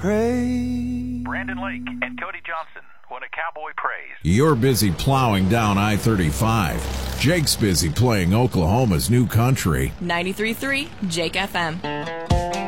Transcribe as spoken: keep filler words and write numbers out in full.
praise. Brandon Lake and Cody Johnson, When a Cowboy Prays. You're busy plowing down I thirty-five. Jake's busy playing Oklahoma's new country. ninety-three point three Jake F M.